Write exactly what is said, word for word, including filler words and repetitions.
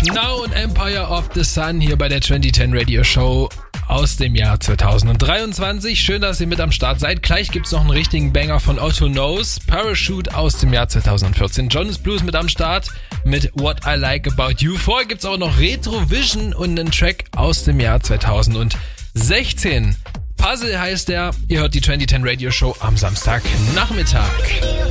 Now und Empire of the Sun hier bei der zwanzig zehn Radio Show aus dem Jahr zweitausenddreiundzwanzig. Schön, dass ihr mit am Start seid. Gleich gibt's noch einen richtigen Banger von Otto Knows. Parachute aus dem Jahr zweitausendvierzehn. Jonas Blues mit am Start mit What I Like About You. Vorher gibt's auch noch Retrovision und einen Track aus dem Jahr zweitausendsechzehn. Puzzle heißt der. Ihr hört die zwanzig zehn Radio Show am Samstagnachmittag.